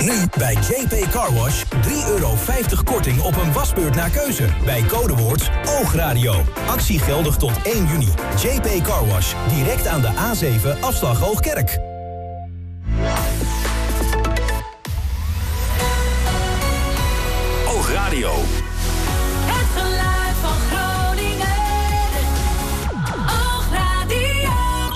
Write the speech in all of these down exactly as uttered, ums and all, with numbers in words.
nu bij J P Car Wash drie euro vijftig korting op een wasbeurt naar keuze. Bij codewoord Oogradio. Actie geldig tot één juni. J P Car Wash, direct aan de A zeven afslag Hoogkerk. Oogradio. Het geluid van Groningen. Oogradio.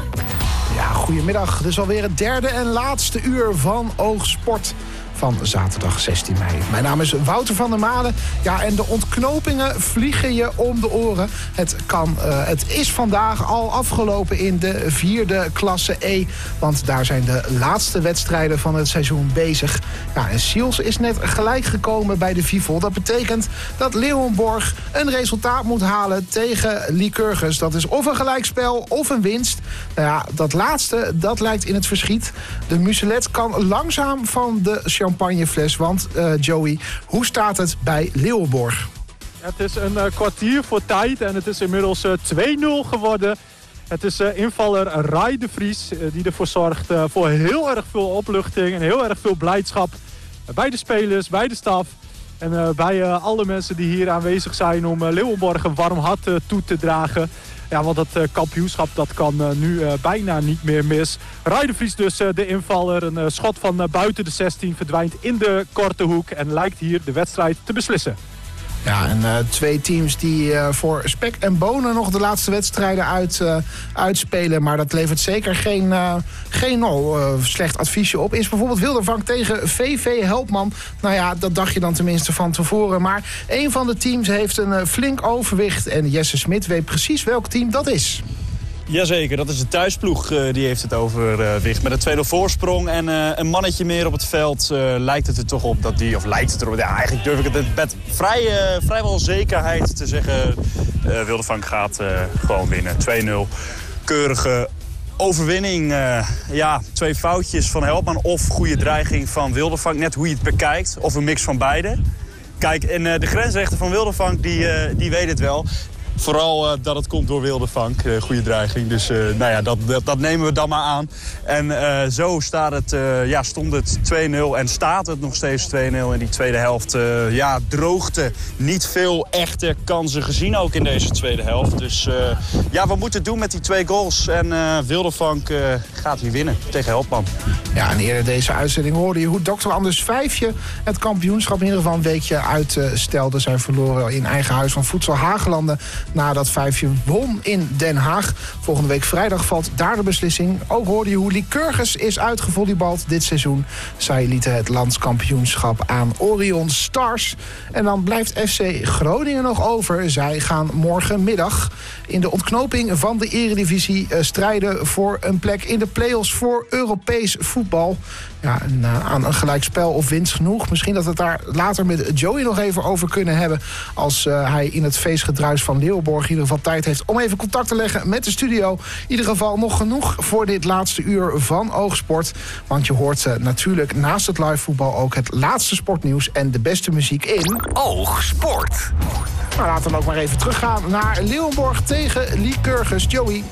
Ja, goedemiddag. Dit is alweer het derde en laatste uur van Oogsport van zaterdag zestien mei. Mijn naam is Wouter van der Malen. Ja, en de ontknopingen vliegen je om de oren. Het kan, uh, het is vandaag al afgelopen in de vierde klasse E. Want daar zijn de laatste wedstrijden van het seizoen bezig. Ja, en Siels is net gelijk gekomen bij de Vival. Dat betekent dat Leeuwenborg een resultaat moet halen tegen Lycurgus. Dat is of een gelijkspel of een winst. Nou ja, dat laatste, dat lijkt in het verschiet. De Muselet kan langzaam van de champagnefles. Want uh, Joey, hoe staat het bij Leeuwenborg? Het is een uh, kwartier voor tijd en het is inmiddels uh, twee nul geworden. Het is uh, invaller Rai de Vries uh, die ervoor zorgt uh, voor heel erg veel opluchting en heel erg veel blijdschap. Uh, bij de spelers, bij de staf en uh, bij uh, alle mensen die hier aanwezig zijn om uh, Leeuwenborg een warm hart uh, toe te dragen. Ja, want dat uh, kampioenschap dat kan uh, nu uh, bijna niet meer mis. Rai de Vries dus uh, de invaller. Een uh, schot van uh, buiten de zestien verdwijnt in de korte hoek en lijkt hier de wedstrijd te beslissen. Ja, en uh, twee teams die uh, voor spek en bonen nog de laatste wedstrijden uit, uh, uitspelen. Maar dat levert zeker geen, uh, geen oh, uh, slecht adviesje op. Is bijvoorbeeld Wildervank tegen V V Helpman. Nou ja, dat dacht je dan tenminste van tevoren. Maar een van de teams heeft een uh, flink overwicht. En Jesse Smit weet precies welk team dat is. Jazeker, dat is de thuisploeg, uh, die heeft het overwicht. Met een twee nul voorsprong en uh, een mannetje meer op het veld uh, lijkt het er toch op dat die... Of lijkt het erop, ja, eigenlijk durf ik het met vrij, uh, vrijwel zekerheid te zeggen. Uh, Wildervank gaat uh, gewoon winnen. twee nul. Keurige overwinning. Uh, ja, twee foutjes van Helpman of goede dreiging van Wildervank. Net hoe je het bekijkt. Of een mix van beide. Kijk, en uh, de grensrechter van Wildervank, die, uh, die weet het wel. Vooral uh, dat het komt door Wildervank, uh, goede dreiging. Dus uh, nou ja, dat, dat, dat nemen we dan maar aan. En uh, zo staat het, uh, ja, stond het twee nul en staat het nog steeds twee nul. In die tweede helft uh, ja, droogte. Niet veel echte kansen gezien ook in deze tweede helft. Dus uh, ja, we moeten het doen met die twee goals. En uh, Wildervank uh, gaat hier winnen tegen Helpman. Ja, en eerder deze uitzending hoorde je hoe dokter Anders Vijfje het kampioenschap in ieder geval een weekje uitstelde. Zijn verloren in eigen huis van Voedsel Hagelanden. Nadat Vijfje won in Den Haag. Volgende week vrijdag valt daar de beslissing. Ook hoorde je hoe Lycurgus is uitgevolleybald dit seizoen. Zij lieten het landskampioenschap aan Orion Stars. En dan blijft F C Groningen nog over. Zij gaan morgenmiddag in de ontknoping van de Eredivisie uh, strijden voor een plek in de play-offs voor Europees voetbal. Ja, en, uh, aan een gelijkspel of winst genoeg. Misschien dat we het daar later met Joey nog even over kunnen hebben. Als uh, hij in het feestgedruis van Leeuwenborg in ieder geval tijd heeft om even contact te leggen met de studio. In ieder geval nog genoeg voor dit laatste uur van Oogsport. Want je hoort uh, natuurlijk naast het live voetbal ook het laatste sportnieuws en de beste muziek in Oogsport. Nou, laten we dan ook maar even teruggaan naar Leeuwenborg tegen Lycurgus. Joey.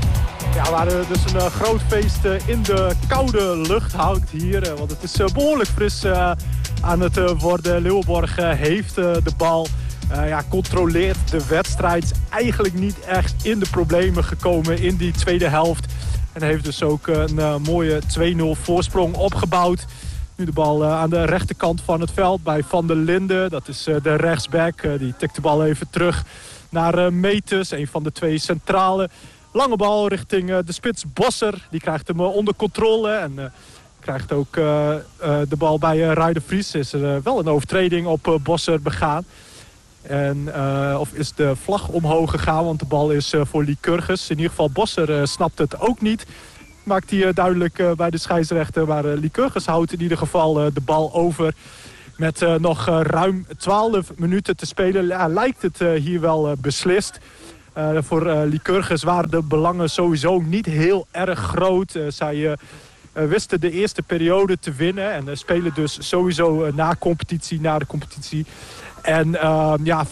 Ja, waar dus een uh, groot feest uh, in de koude lucht houdt hier. Uh, want het is uh, behoorlijk fris uh, aan het uh, worden. Leeuwenborg uh, heeft uh, de bal. Uh, ja, controleert de wedstrijd. Is eigenlijk niet echt in de problemen gekomen in die tweede helft. En heeft dus ook een uh, mooie twee nul voorsprong opgebouwd. Nu de bal uh, aan de rechterkant van het veld bij Van der Linden. Dat is uh, de rechtsback. Uh, die tikt de bal even terug naar uh, Metes. Een van de twee centrale. Lange bal richting uh, de spits Bosser. Die krijgt hem uh, onder controle. En uh, krijgt ook uh, uh, de bal bij uh, Rai de Vries. Is er uh, wel een overtreding op uh, Bosser begaan. En, uh, of is de vlag omhoog gegaan, want de bal is uh, voor Lycurgus. In ieder geval Bosser uh, snapt het ook niet. Maakt hij uh, duidelijk uh, bij de scheidsrechter. Maar uh, Lycurgus houdt in ieder geval uh, de bal over. Met uh, nog uh, ruim twaalf minuten te spelen ja, lijkt het uh, hier wel uh, beslist. Uh, voor uh, Lycurgus waren de belangen sowieso niet heel erg groot. Uh, zij uh, uh, wisten de eerste periode te winnen. En uh, spelen dus sowieso uh, na competitie, na de competitie. En uh, ja,